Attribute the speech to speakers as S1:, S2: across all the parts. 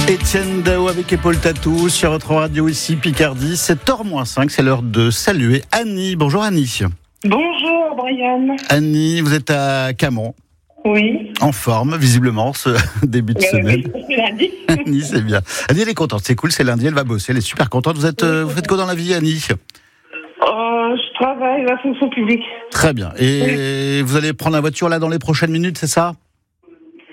S1: Étienne Dao avec Épaule Tatou sur votre radio ici Picardie. 7h-5, c'est l'heure de saluer Annie. Bonjour Annie.
S2: Bonjour Brian.
S1: Annie, vous êtes à Camon.
S2: Oui.
S1: En forme, visiblement, ce début de semaine.
S2: C'est lundi.
S1: Annie, c'est bien. Annie, elle est contente, c'est cool, c'est lundi, elle va bosser, elle est super contente. Vous faites quoi dans la vie, Annie ?
S2: Je travaille à la fonction publique.
S1: Très bien. Et vous allez prendre la voiture là dans les prochaines minutes, c'est ça ?
S2: Pardon ?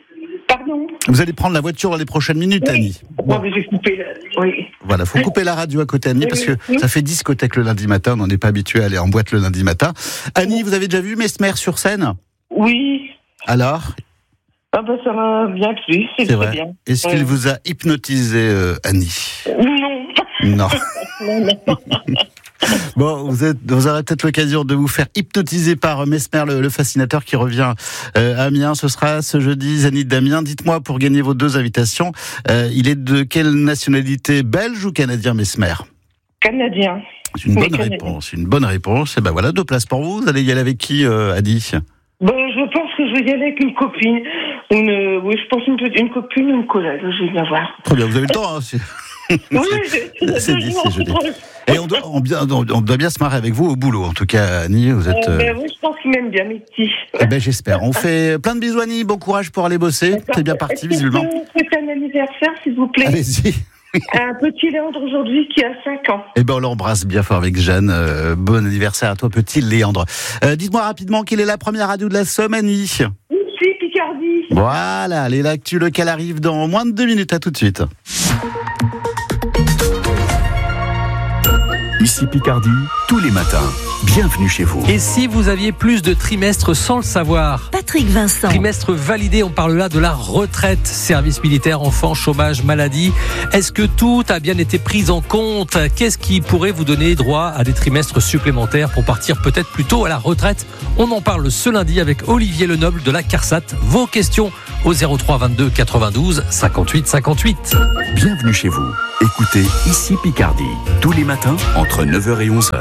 S1: Vous allez prendre la voiture dans les prochaines minutes,
S2: Oui.
S1: Annie.
S2: Non, mais j'ai coupé. Oui.
S1: Voilà, faut couper la radio à côté, Annie, parce que ça fait discothèque le lundi matin, on n'en est pas habitué à aller en boîte le lundi matin. Annie, vous avez déjà vu Mesmer sur scène ?
S2: Oui.
S1: Alors ?
S2: Ah ben ça m'a bien plu, c'est très
S1: vrai.
S2: bien.
S1: Est-ce qu'il vous a hypnotisé, Annie ?
S2: Non.
S1: Non.
S2: Non.
S1: Bon, vous aurez peut-être l'occasion de vous faire hypnotiser par Mesmer, le fascinateur qui revient à Amiens. Ce sera ce jeudi, Zénith d'Amiens. Dites-moi, pour gagner vos 2 invitations, il est de quelle nationalité, belge ou canadien, Mesmer ?
S2: Canadien.
S1: C'est une bonne réponse. Une bonne réponse. Et ben voilà, 2 places pour vous. Vous allez y aller avec qui, Annie ?
S2: Ben, je pense que je vais y aller avec une copine. Oui, je pense une copine ou une collègue, je vais bien voir.
S1: Très bien, vous avez le temps. Hein,
S2: Oui,
S1: c'est dit, c'est joli. Et on doit bien se marrer avec vous au boulot, en tout cas, Annie, vous êtes...
S2: Oui, je pense qu'il m'aime bien, mes petits.
S1: Eh ben, j'espère. On fait plein de bisous, Annie, bon courage pour aller bosser. C'est bien parti, visiblement.
S2: C'est un anniversaire, s'il vous plaît.
S1: Allez-y.
S2: Un petit Léandre aujourd'hui qui a 5 ans.
S1: Eh ben, on l'embrasse bien fort avec Jeanne. Bon anniversaire à toi, petit Léandre. Dites-moi rapidement, quelle est la première radio de la Somme, Annie ?
S2: Ici, Picardie.
S1: Voilà, les l'actu locale arrive dans moins de 2 minutes. À tout de suite.
S3: Ici Picardie, tous les matins. Bienvenue chez vous.
S4: Et si vous aviez plus de trimestres sans le savoir ?
S5: Patrick Vincent.
S4: Trimestre validé, on parle là de la retraite, service militaire, enfants, chômage, maladie. Est-ce que tout a bien été pris en compte ? Qu'est-ce qui pourrait vous donner droit à des trimestres supplémentaires pour partir peut-être plus tôt à la retraite ? On en parle ce lundi avec Olivier Lenoble de la CARSAT. Vos questions au 03 22 92 58 58.
S3: Bienvenue chez vous. Écoutez Ici Picardie, tous les matins entre 9h et 11h.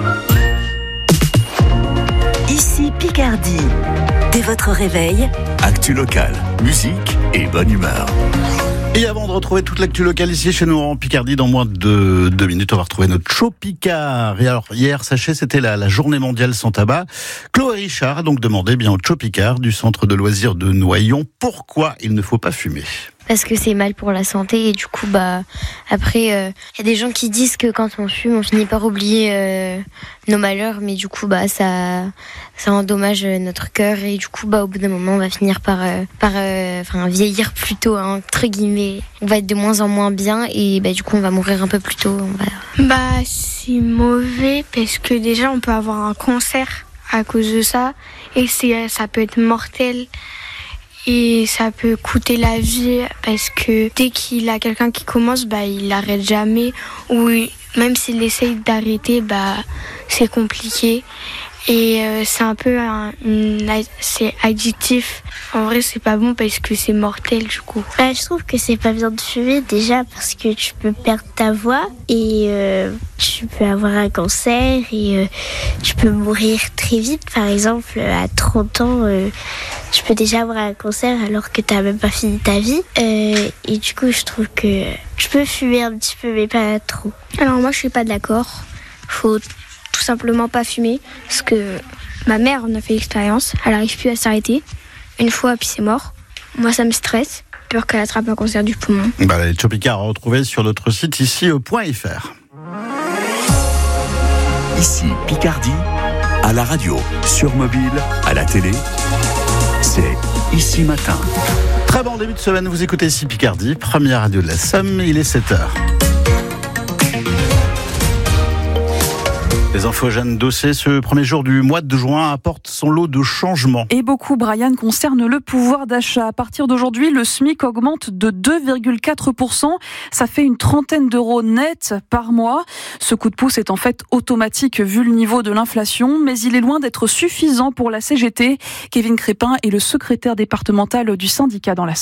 S5: Ici Picardie. Dès votre réveil,
S3: Actu locale, musique et bonne humeur.
S1: Et avant de retrouver toute l'actu locale ici chez nous en Picardie, dans moins de 2 minutes, on va retrouver notre show Picard. Et alors, hier, sachez, c'était la journée mondiale sans tabac. Chloé Richard a donc demandé bien au show Picard du centre de loisirs de Noyon pourquoi il ne faut pas fumer.
S6: Parce que c'est mal pour la santé et du coup après y a des gens qui disent que quand on fume on finit par oublier nos malheurs, mais du coup ça endommage notre cœur et du coup au bout d'un moment on va finir par vieillir plus tôt, hein, entre guillemets. On va être de moins en moins bien et du coup on va mourir un peu plus tôt.
S7: C'est mauvais parce que déjà on peut avoir un cancer à cause de ça et ça peut être mortel. Et ça peut coûter la vie parce que dès qu'il a quelqu'un qui commence, il n'arrête jamais. Ou même s'il essaye d'arrêter, c'est compliqué. Et c'est un peu c'est addictif. En vrai, c'est pas bon parce que c'est mortel du coup.
S8: Je trouve que c'est pas bien de fumer déjà parce que tu peux perdre ta voix et tu peux avoir un cancer et tu peux mourir très vite. Par exemple, à 30 ans, tu peux déjà avoir un cancer alors que t'as même pas fini ta vie. Et du coup, je trouve que je peux fumer un petit peu, mais pas trop.
S7: Alors moi, je suis pas d'accord. Faut tout simplement pas fumer parce que ma mère en a fait l'expérience, elle arrive plus à s'arrêter une fois puis c'est mort. Moi ça me stresse, peur qu'elle attrape un cancer du poumon.
S1: Les show Picard à retrouver sur notre site ici.fr.
S3: Ici Picardie, à la radio, sur mobile, à la télé, c'est Ici Matin.
S1: Très bon début de semaine, vous écoutez ici Picardie, première radio de la Somme, il est 7h. Les infos Jeanne Dossé, ce premier jour du mois de juin apporte son lot de changements.
S9: Et beaucoup, Brian, concerne le pouvoir d'achat. À partir d'aujourd'hui, le SMIC augmente de 2,4%. Ça fait une trentaine d'euros net par mois. Ce coup de pouce est en fait automatique vu le niveau de l'inflation, mais il est loin d'être suffisant pour la CGT. Kevin Crépin est le secrétaire départemental du syndicat dans la Somme.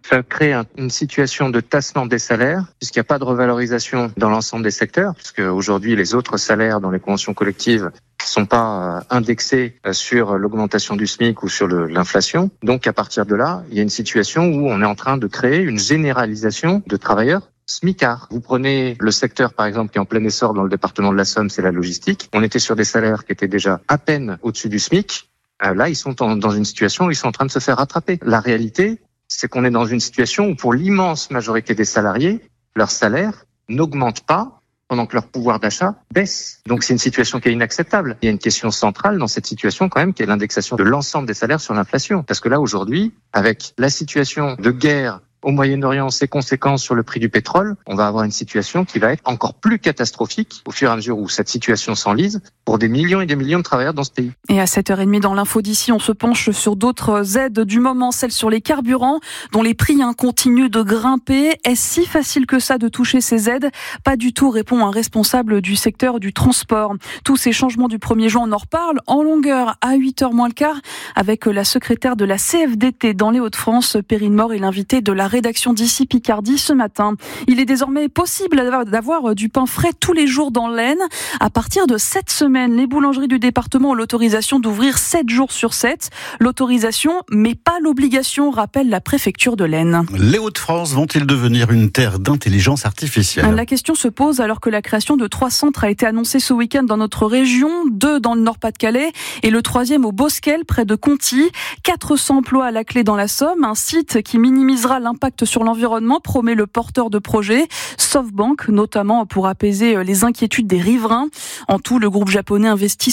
S10: Ça crée une situation de tassement des salaires, puisqu'il n'y a pas de revalorisation dans l'ensemble des secteurs, puisque aujourd'hui les autres salaires dans les conventions collectives sont pas indexés sur l'augmentation du SMIC ou sur l'inflation. Donc à partir de là, il y a une situation où on est en train de créer une généralisation de travailleurs SMICards. Vous prenez le secteur, par exemple, qui est en plein essor dans le département de la Somme, c'est la logistique. On était sur des salaires qui étaient déjà à peine au-dessus du SMIC. Là, ils sont dans une situation où ils sont en train de se faire rattraper. La réalité, c'est qu'on est dans une situation où pour l'immense majorité des salariés, leur salaire n'augmente pas pendant que leur pouvoir d'achat baisse. Donc c'est une situation qui est inacceptable. Il y a une question centrale dans cette situation quand même, qui est l'indexation de l'ensemble des salaires sur l'inflation. Parce que là, aujourd'hui, avec la situation de guerre au Moyen-Orient, ses conséquences sur le prix du pétrole, on va avoir une situation qui va être encore plus catastrophique au fur et à mesure où cette situation s'enlise pour des millions et des millions de travailleurs dans ce pays.
S9: Et à 7h30 dans l'info d'ici, on se penche sur d'autres aides du moment, celles sur les carburants, dont les prix continuent de grimper. Est-ce si facile que ça de toucher ces aides ? Pas du tout, répond un responsable du secteur du transport. Tous ces changements du 1er juin, on en reparle en longueur à 8h moins le quart avec la secrétaire de la CFDT dans les Hauts-de-France, Perrine Mort, et l'invité de la rédaction d'Ici Picardie ce matin. Il est désormais possible d'avoir du pain frais tous les jours dans l'Aisne. À partir de cette semaine, les boulangeries du département ont l'autorisation d'ouvrir 7 jours sur 7. L'autorisation, mais pas l'obligation, rappelle la préfecture de l'Aisne.
S1: Les Hauts-de-France vont-ils devenir une terre d'intelligence artificielle ?
S9: La question se pose alors que la création de 3 centres a été annoncée ce week-end dans notre région, 2 dans le Nord-Pas-de-Calais et le 3e au Bosquel, près de Conty. 400 emplois à la clé dans la Somme, un site qui minimisera l'impact sur l'environnement, promet le porteur de projet, SoftBank, notamment pour apaiser les inquiétudes des riverains. En tout, le groupe japonais investit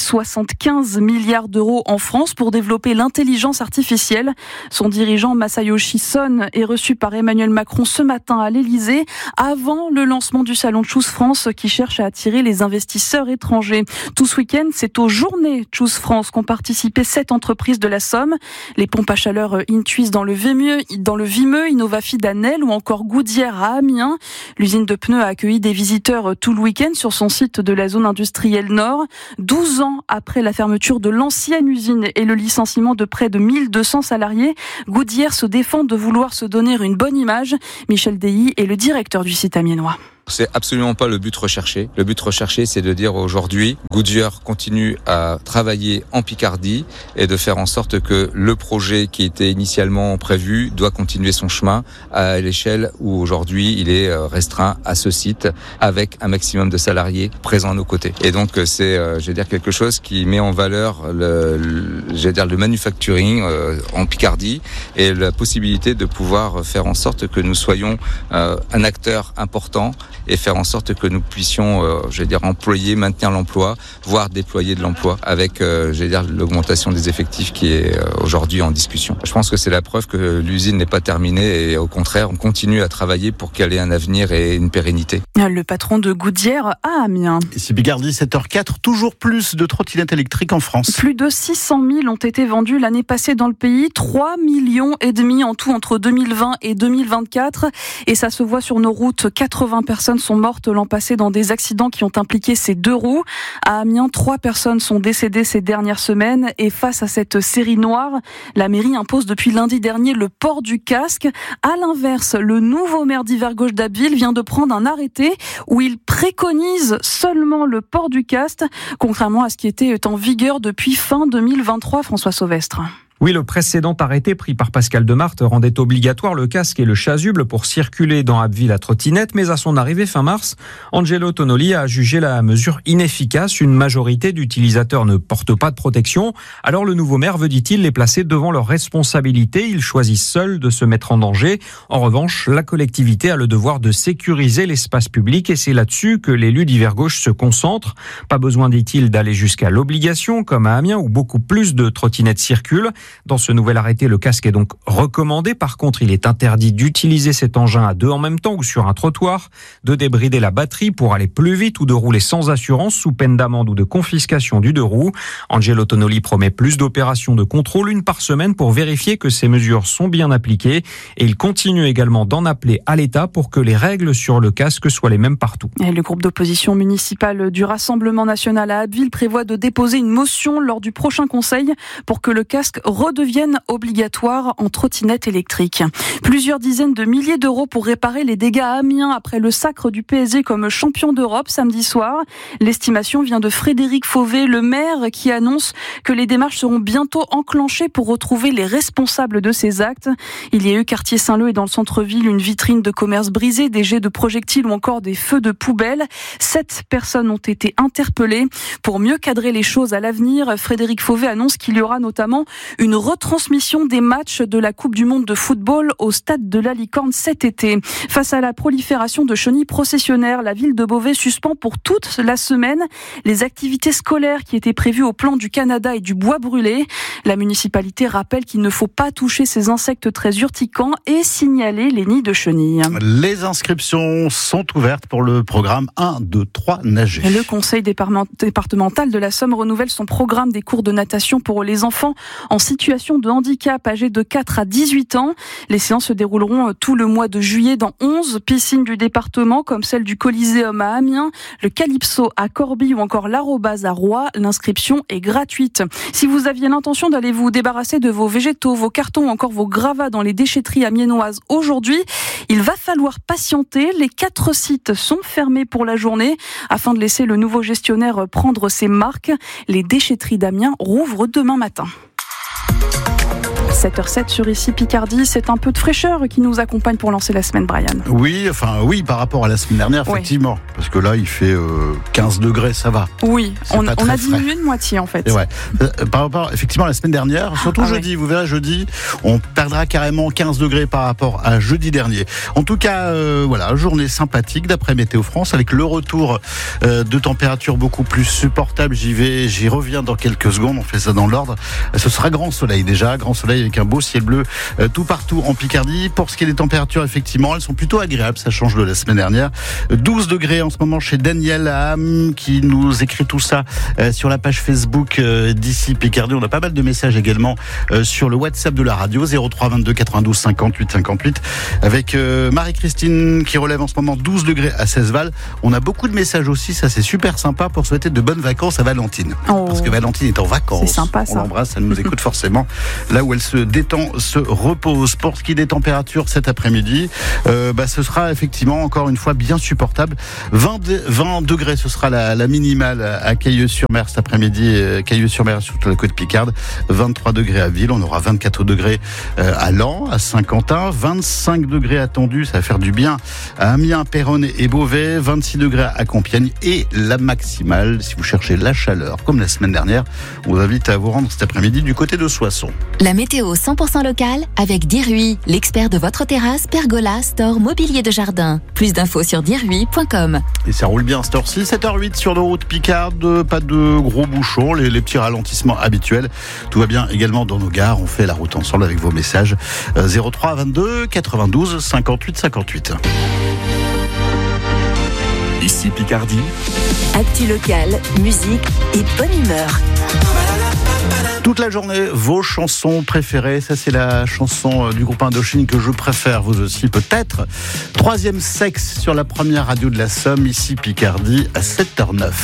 S9: 75 milliards d'euros en France pour développer l'intelligence artificielle. Son dirigeant Masayoshi Son est reçu par Emmanuel Macron ce matin à l'Elysée, avant le lancement du salon Choose France qui cherche à attirer les investisseurs étrangers. Tout ce week-end, c'est aux journées Choose France qu'ont participé 7 entreprises de la Somme. Les pompes à chaleur Intuis dans le Vimeux, Innovafi d'Anel ou encore Goodyear à Amiens. L'usine de pneus a accueilli des visiteurs tout le week-end sur son site de la zone industrielle Nord. 12 ans après la fermeture de l'ancienne usine et le licenciement de près de 1200 salariés, Goodyear se défend de vouloir se donner une bonne image. Michel Deilly est le directeur du site amiénois.
S11: C'est absolument pas le but recherché. Le but recherché, c'est de dire aujourd'hui, Goodyear continue à travailler en Picardie et de faire en sorte que le projet qui était initialement prévu doit continuer son chemin à l'échelle où aujourd'hui il est restreint à ce site avec un maximum de salariés présents à nos côtés. Et donc c'est, quelque chose qui met en valeur le manufacturing en Picardie et la possibilité de pouvoir faire en sorte que nous soyons un acteur important et faire en sorte que nous puissions, employer, maintenir l'emploi, voire déployer de l'emploi avec, l'augmentation des effectifs qui est aujourd'hui en discussion. Je pense que c'est la preuve que l'usine n'est pas terminée et au contraire, on continue à travailler pour qu'elle ait un avenir et une pérennité.
S9: Le patron de Goodyear à Amiens.
S1: Ici Picardie, 7h04, toujours plus de trottinettes électriques en France.
S9: Plus de 600 000 ont été vendues l'année passée dans le pays, 3,5 millions en tout entre 2020 et 2024. Et ça se voit sur nos routes, 80 personnes sont mortes l'an passé dans des accidents qui ont impliqué ces 2 roues. À Amiens, 3 personnes sont décédées ces dernières semaines et face à cette série noire, la mairie impose depuis lundi dernier le port du casque. À l'inverse, le nouveau maire d'Hiver-Gauche d'Abbeville vient de prendre un arrêté où il préconise seulement le port du casque, contrairement à ce qui était en vigueur depuis fin 2023, François Sauvestre.
S12: Oui, le précédent arrêté pris par Pascal Demarthe rendait obligatoire le casque et le chasuble pour circuler dans Abbeville à trottinette, mais à son arrivée fin mars, Angelo Tonoli a jugé la mesure inefficace. Une majorité d'utilisateurs ne portent pas de protection. Alors le nouveau maire veut, dit-il, les placer devant leurs responsabilités. Ils choisissent seuls de se mettre en danger. En revanche, la collectivité a le devoir de sécuriser l'espace public et c'est là-dessus que l'élu d'Hiver-Gauche se concentre. Pas besoin, dit-il, d'aller jusqu'à l'obligation, comme à Amiens où beaucoup plus de trottinettes circulent. Dans ce nouvel arrêté, le casque est donc recommandé. Par contre, il est interdit d'utiliser cet engin à 2 en même temps ou sur un trottoir, de débrider la batterie pour aller plus vite ou de rouler sans assurance sous peine d'amende ou de confiscation du 2 roues. Angelo Tonoli promet plus d'opérations de contrôle, 1 par semaine, pour vérifier que ces mesures sont bien appliquées. Et il continue également d'en appeler à l'État pour que les règles sur le casque soient les mêmes partout.
S9: Et le groupe d'opposition municipale du Rassemblement national à Abbeville prévoit de déposer une motion lors du prochain conseil pour que le casque redeviennent obligatoires en trottinette électrique. Plusieurs dizaines de milliers d'euros pour réparer les dégâts à Amiens après le sacre du PSG comme champion d'Europe samedi soir. L'estimation vient de Frédéric Fauvet, le maire, qui annonce que les démarches seront bientôt enclenchées pour retrouver les responsables de ces actes. Il y a eu quartier Saint-Leu et dans le centre-ville une vitrine de commerce brisée, des jets de projectiles ou encore des feux de poubelle. 7 personnes ont été interpellées. Pour mieux cadrer les choses à l'avenir, Frédéric Fauvet annonce qu'il y aura notamment une retransmission des matchs de la Coupe du Monde de football au stade de la Licorne cet été. Face à la prolifération de chenilles processionnaires, la ville de Beauvais suspend pour toute la semaine les activités scolaires qui étaient prévues au plan du Canada et du bois brûlé. La municipalité rappelle qu'il ne faut pas toucher ces insectes très urticants et signaler les nids de chenilles.
S1: Les inscriptions sont ouvertes pour le programme 1, 2, 3 nager.
S9: Le conseil départemental de la Somme renouvelle son programme des cours de natation pour les enfants en situation de handicap âgés de 4 à 18 ans. Les séances se dérouleront tout le mois de juillet dans 11 piscines du département comme celle du Coliséum à Amiens, le Calypso à Corbie ou encore l'Arobase à Roy. L'inscription est gratuite. Si vous aviez l'intention d'aller vous débarrasser de vos végétaux, vos cartons ou encore vos gravats dans les déchetteries amiénoises aujourd'hui, il va falloir patienter. Les 4 sites sont fermés pour la journée afin de laisser le nouveau gestionnaire prendre ses marques. Les déchetteries d'Amiens rouvrent demain matin. 7h07 sur Ici Picardie, c'est un peu de fraîcheur qui nous accompagne pour lancer la semaine, Brian.
S1: Oui, par rapport à la semaine dernière, effectivement. Ouais. Parce que là, il fait 15 degrés, ça va.
S9: Oui, on a diminué de moitié en fait.
S1: Ouais. Par rapport, effectivement, à la semaine dernière, surtout jeudi, vous verrez, jeudi, on perdra carrément 15 degrés par rapport à jeudi dernier. En tout cas, journée sympathique d'après Météo France, avec le retour de températures beaucoup plus supportables. J'y reviens dans quelques secondes, on fait ça dans l'ordre. Ce sera grand soleil déjà, grand soleil avec un beau ciel bleu tout partout en Picardie. Pour ce qui est des températures, effectivement, elles sont plutôt agréables, ça change de la semaine dernière. 12 degrés en ce moment chez Daniel Ham qui nous écrit tout ça sur la page Facebook d'Ici Picardie. On a pas mal de messages également sur le WhatsApp de la radio 03 22 92 58 58 avec Marie-Christine qui relève en ce moment 12 degrés à Cesval. On a beaucoup de messages aussi, ça c'est super sympa pour souhaiter de bonnes vacances à Valentine. Parce que Valentine est en vacances.
S9: C'est sympa ça.
S1: On l'embrasse, elle nous écoute forcément là où elle se détend, se repose. Pour ce qui est des températures cet après-midi, ce sera effectivement encore une fois bien supportable. 20 degrés, ce sera la minimale à Cailleux-sur-Mer cet après-midi, Cailleux-sur-Mer sur toute la côte Picarde. 23 degrés à Ville, on aura 24 degrés à Laon, à Saint-Quentin, 25 degrés attendus, ça va faire du bien à Amiens, Péronne et Beauvais, 26 degrés à Compiègne et la maximale, si vous cherchez la chaleur, comme la semaine dernière, on vous invite à vous rendre cet après-midi du côté de Soissons.
S13: La météo 100% locale avec Dirui, l'expert de votre terrasse, pergola, store, mobilier de jardin. Plus d'infos sur dirui.com.
S1: Et ça roule bien cette heure-ci, 7h08 sur nos routes Picarde, pas de gros bouchons, les petits ralentissements habituels. Tout va bien également dans nos gares, on fait la route ensemble avec vos messages. 03 22 92 58 58.
S3: Ici Picardie.
S5: Actu locale, musique et bonne humeur.
S1: Toute la journée, vos chansons préférées. Ça, c'est la chanson du groupe Indochine que je préfère, vous aussi peut-être. 3e sexe sur la première radio de la Somme, Ici Picardie, à 7h09.